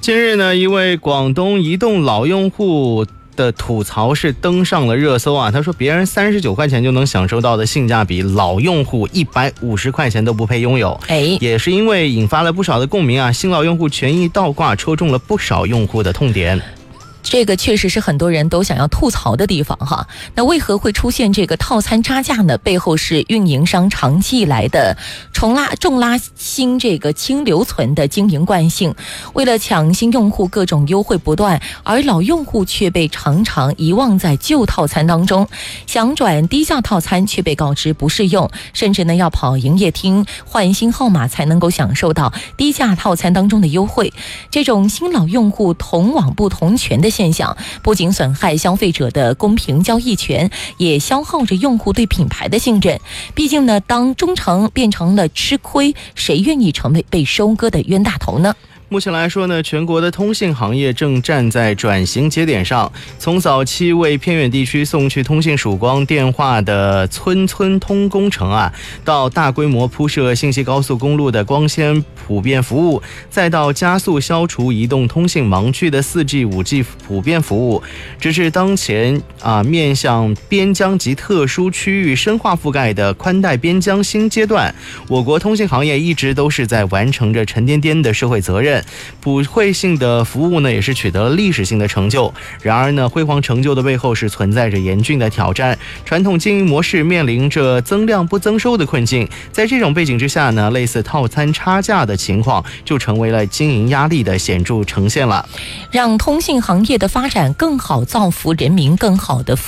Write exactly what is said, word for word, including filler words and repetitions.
近日呢，一位广东移动老用户的吐槽是登上了热搜啊。他说，别人三十九块钱就能享受到的性价比，老用户一百五十块钱都不配拥有。 哎， 也是因为引发了不少的共鸣啊，新老用户权益倒挂戳中了不少用户的痛点。 这个确实是很多人都想要吐槽的地方哈。那为何会出现这个套餐差价呢？背后是运营商长期以来的重拉重拉新这个轻留存的经营惯性，为了抢新用户，各种优惠不断，而老用户却被常常遗忘在旧套餐当中，想转低价套餐却被告知不适用，甚至呢要跑营业厅换新号码才能够享受到低价套餐当中的优惠。这种新老用户同网不同权的现象，不仅损害消费者的公平交易权，也消耗着用户对品牌的信任。毕竟呢，当忠诚变成了吃亏，谁愿意成为被收割的冤大头呢？ 目前来说呢，全国的通信行业正站在转型节点上。从早期为偏远地区送去通信曙光电话的村村通工程啊，到大规模铺设信息高速公路的光纤普遍服务，再到加速消除移动通信盲区的 四 G、五 G 普遍服务，直至当前啊面向边疆及特殊区域深化覆盖的宽带边疆新阶段，我国通信行业一直都是在完成着沉甸甸的社会责任。普惠性的服务呢，也是取得了历史性的成就。然而呢，辉煌成就的背后是存在着严峻的挑战，传统经营模式面临着增量不增收的困境。在这种背景之下呢，类似套餐差价的情况就成为了经营压力的显著呈现了。 让通信行业的发展更好造福人民，更好的